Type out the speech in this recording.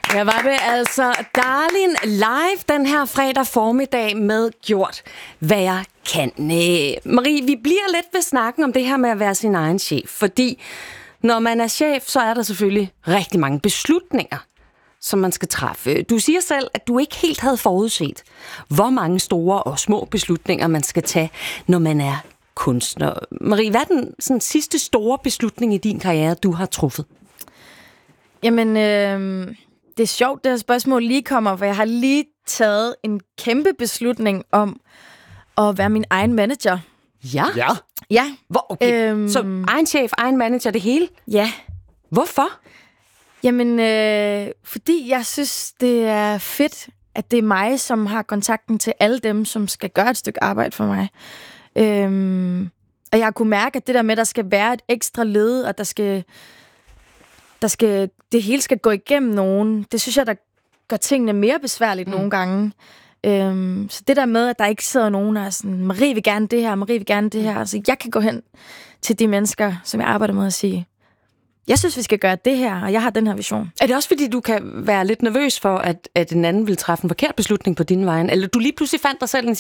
Ja, var det altså Darlin live den her fredag formiddag med Gjort, hvad jeg kan. Marie, vi bliver lidt ved snakken om det her med at være sin egen chef, fordi når man er chef, så er der selvfølgelig rigtig mange beslutninger, som man skal træffe. Du siger selv, at du ikke helt havde forudset, hvor mange store og små beslutninger man skal tage, når man er kunstner. Marie, hvad er den sådan, sidste store beslutning i din karriere, du har truffet? Jamen, det er sjovt, det her spørgsmål lige kommer, for jeg har lige taget en kæmpe beslutning om at være min egen manager. Ja? Ja. Okay. Så egen chef, egen manager, det hele? Ja. Hvorfor? Jamen, fordi jeg synes, det er fedt, at det er mig, som har kontakten til alle dem, som skal gøre et stykke arbejde for mig. Og jeg kunne mærke, at det der med, at der skal være et ekstra led, og det hele skal gå igennem nogen, det synes jeg, der gør tingene mere besværligt nogle gange. Så det der med, at der ikke sidder nogen, der er sådan, Marie vil gerne det her, Marie vil gerne det her. Altså, jeg kan gå hen til de mennesker, som jeg arbejder med, og sige, jeg synes, vi skal gøre det her, og jeg har den her vision. Er det også, fordi du kan være lidt nervøs for, at en anden vil træffe en forkert beslutning på din vej? Eller du lige pludselig fandt dig selv en